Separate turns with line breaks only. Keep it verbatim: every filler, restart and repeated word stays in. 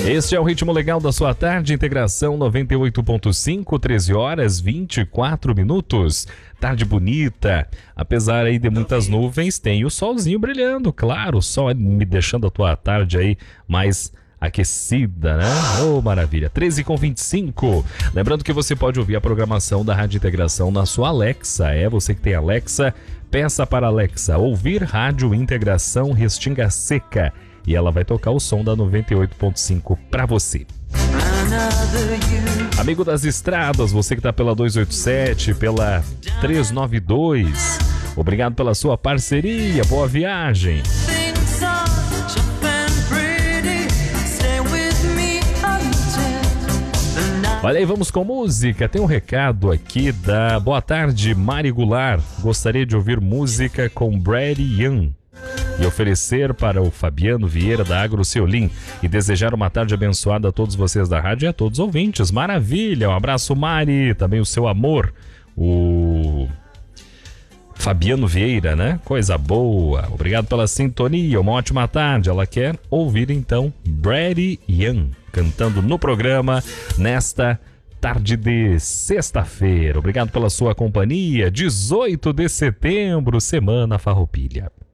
Este é o ritmo legal da sua tarde, Integração noventa e oito ponto cinco, treze horas vinte e quatro minutos. Tarde bonita, apesar aí de muitas nuvens, tem o solzinho brilhando, claro, o sol me deixando a tua tarde aí mais aquecida, né? Oh, maravilha. treze com vinte e cinco. Lembrando que você pode ouvir a programação da Rádio Integração na sua Alexa. É você que tem Alexa, peça para a Alexa ouvir Rádio Integração Restinga Seca e ela vai tocar o som da noventa e oito ponto cinco para você. Amigo das estradas, você que está pela duzentos e oitenta e sete, pela trezentos e noventa e dois, obrigado pela sua parceria, boa viagem. Olha aí, vamos com música. Tem um recado aqui da Boa Tarde, Mari Goulart. Gostaria de ouvir música com Brady Young e oferecer para o Fabiano Vieira da Agro Ceolim e desejar uma tarde abençoada a todos vocês da rádio e a todos os ouvintes. Maravilha, um abraço, Mari. Também o seu amor, o Fabiano Vieira, né? Coisa boa. Obrigado pela sintonia, uma ótima tarde. Ela quer ouvir então Brady Young cantando no programa nesta tarde de sexta-feira. Obrigado pela sua companhia. dezoito de setembro, Semana Farroupilha.